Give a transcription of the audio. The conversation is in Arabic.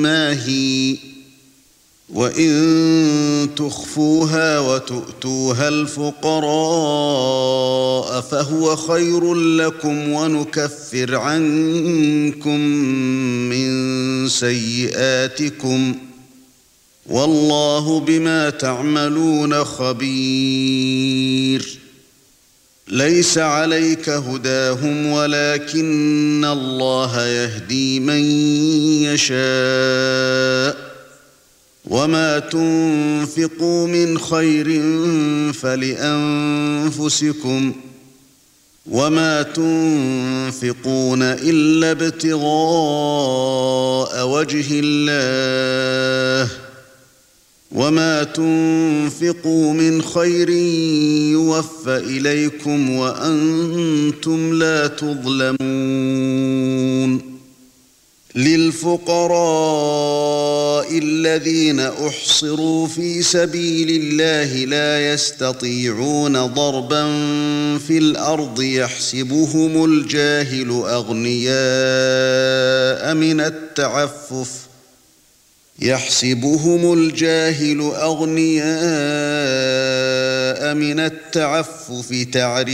ماهي وإن تخفوها وتؤتوها الفقراء فهو خير لكم ونكفر عنكم من سيئاتكم والله بما تعملون خبير. ليس عليك هداهم ولكن الله يهدي من يشاء وما تنفقوا من خير فلأنفسكم وما تنفقون إلا ابتغاء وجه الله وما تنفقوا من خير يوفى إليكم وأنتم لا تظلمون. للفقراء الذين أحصروا في سبيل الله لا يستطيعون ضربا في الأرض يحسبهم الجاهل أغنياء من التعفف